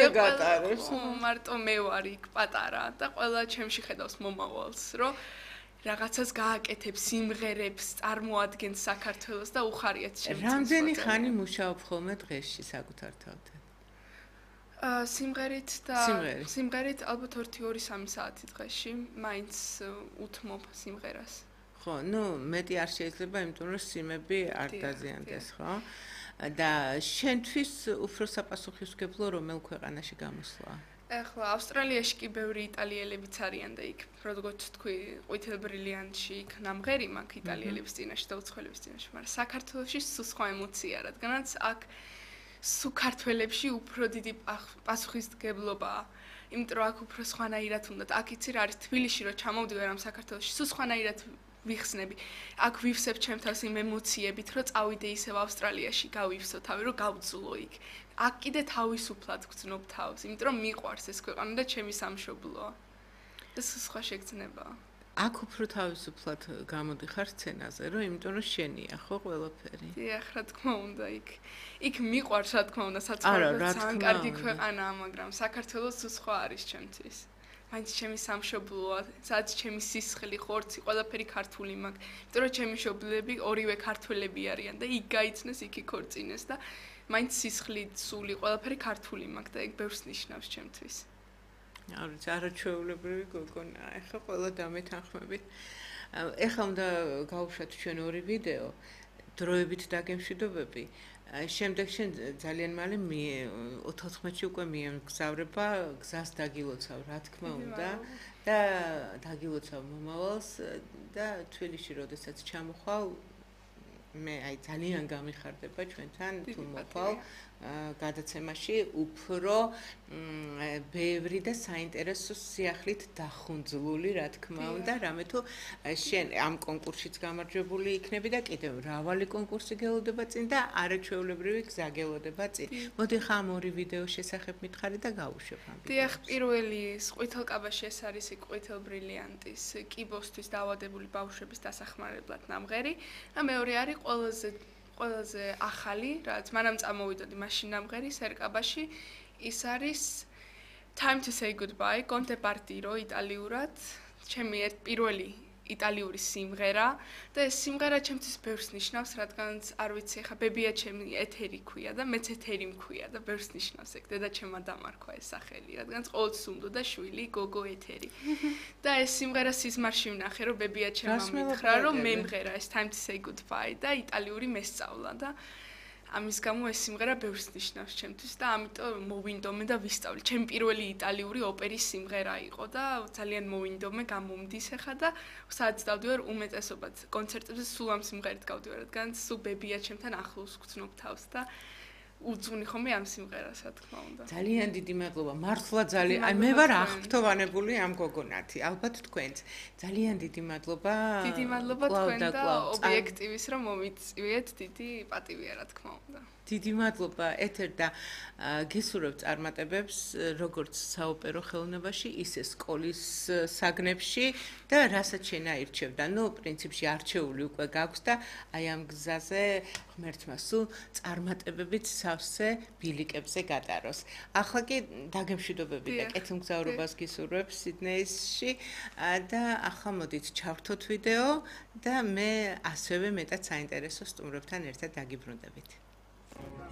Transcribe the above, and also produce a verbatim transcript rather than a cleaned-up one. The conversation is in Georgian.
გატარებს. მარტო მე ვარ იქ პატარა და ყველა ჩემში ხედავს მომავალს, რომ რაღაცას გააკეთებს, სიმღერებს, წარმოადგენს საქართველოს და უხარიათ ჩემთვის. რამდენი ხანი მუშაობ ხოლმე დღეში საკუთარ თავთან? აა სიმღერით და სიმღერით ალბათ ორი სამი საათი დღეში, მაინც უთმობ სიმღერას. ხო, ნუ მეტი არ შეიძლება, იმიტომ რომ სიმები არ დაზიანდეს, ხო? და შენთვის უფრო საპასუხისმგებლო რომელ ქვეყანაში გამოსვლა? ეხლა ავსტრალიაში კი ბევრი იტალიელებიც არიან და იქ, როგორც თქვი, ყვითელ ბრილიანტში იქ ნამღერი მაქვს იტალიელების წინაშე და უცხოელების წინაშე, მაგრამ საქართველოში სულ სხვა ემოცია, რადგანაც აქ სულ ქართველებში უფრო დიდი პასუხისმგებლობაა. იმიტომ რომ აქ უფრო სხვანაირად უნდათ. აქ იცი რა არის თბილისში რომ ჩამოვდივარ ამ საქართველოში, სულ სხვანაირად ვიხსნები. აქ ვივსებ ჩემ თავს იმ ემოციებით, რომ წავიდე ისევ ავსტრალიაში, გავივსო თავი, რომ გავძულო იქ. აქ კიდე თავისუფლად გძნობ თავს, იმიტომ რომ მიყვარს ეს ქვეყანა და ჩემი სამშობლოა. და სულ სხვა შეგრძნებაა. აქ უფრო თავისუფლად გამოდიხარ სცენაზე, რომ იმიტომ რომ შენია, ხო, ყველაფერი? დიახ, რა თქმა უნდა, იქ იქ მიყვარს, რა თქმა უნდა, საცხოვრებლად ძალიან კარგი ქვეყანაა, მაგრამ საქართველოს სულ სხვა არის ჩემთვის. მაინც ჩემი სამშობლოა, სადაც ჩემი სისხლი, ხორცი, ყველაფერი ქართული მაქვს. იმიტომ რომ ჩემი მშობლები ორივე ქართველები არიან და იქ გაიცნეს, იქ იქორწინეს და მაინც სისხლი, სული, ყველაფერი ქართული მაქვს და ეგ ბევრს ნიშნავს ჩემთვის. არ ვიცი, არაჩვეულებრივი გოგონა. ეხლა ყველა დამეთანხმებით. ეხლა უნდა გავუშვათ ჩვენ ორი ვიდეო, დროებით დაგემშვიდობები. შემდეგ შენ ძალიან მალე ოთხმოცში უკვე მიემგზავრება, გზას დაგილოცავ, რა თქმა უნდა, და დაგილოცავ მომავალს და თბილისში როდესაც ჩამოხვალ, მე აი ძალიან გამიხარდება ჩვენთან თუ მოხვალ გადაცემაში უფრო ბევრი და საინტერესო სიახლით დახუნძლული, რა თქმა უნდა, რამე თუ შენ ამ კონკურსშიც გამარჯვებული იქნები და კიდევ მრავალი კონკურსი გელოდება წინ და არაჩვეულებრივი გზა გელოდება წინ. მოდი ხა ამ ორი ვიდეოს შესახებ მითხარი და გავუშვებ ამ ვიდეოს. დიახ, პირველი ყვითელ კაბაში ეს არის ყვითელ ბრილიანტის კიბოსთვის დაავადებული ბავშვების დასახმარებლად ნამღერი და მეორე არის ყველაზე ყველაზე ახალი, რაც მანამ წამოვიდოდი მაშინ ნამღერი სერკაბაში, ის არის Time to say goodbye, Conte Partiro იტალიურად, ჩემი პირველი იტალიური სიმღერა და ეს სიმღერა ჩემთვის ბევრს ნიშნავს, რადგანაც არ ვიცი, ხა ბებია ჩემი ეთერი ქვია და მეც ეთერი მქვია და ბევრს ნიშნავს ეგ დედა ჩემმა დამარქვა ეს სახელი, რადგანაც ყოველთვის უნდა შვილი, გოგო ეთერი. და ეს სიმღერა სიზმარში ვნახე, რომ ბებია ჩემმა მითხრა, რომ მემღერა ეს Time to say goodbye და იტალიური მესწავლა და ამის გამო ეს სიმღერა ბევრს ნიშნავს ჩემთვის და ამიტომ მოვინდომე და ვისწავლე. ჩემი პირველი იტალიური ოპერის სიმღერა იყო და ძალიან მოვინდომე, გამომდის ახლა და სადაც დავდივარ უმეტესობად კონცერტებზე სულ ამ სიმღერით გავდივარ, რადგან სულ ბებია ჩემთან ახლოს გძნობ თავს და უძუნი ხომე ამ სიმღერას, რა თქმა უნდა. ძალიან დიდი მადლობა. მართლა ძალიან, აი მე ვარ აღფრთოვანებული ამ გოგონათი. ალბათ თქვენც. ძალიან დიდი მადლობა. დიდი მადლობა თქვენ და ობიექტივის რომ მომიწვიეთ, დიდი პატივია, რა თქმა უნდა. დიდი მადლობა ეთერ და გესურვებ წარმატებებს როგორც საოპერო ხელოვნებაში, ისე სკოლის საგნებში და რასაც შენ აირჩევ და ნუ პრინციპში არჩეული უკვე გაქვს და აი ამ გზაზე ღმერთმა სულ წარმატებებით სავსე ბილიკებზე გატაროს. ახლა კი დაგემშვიდობები და კეთილმგზავრობას გისურვებ სიდნეისში და ახლა მოდით ჩავრთოთ ვიდეო და მე ასევე მეტად საინტერესო სტუმრებთან ერთად დაგიბრუნდებით.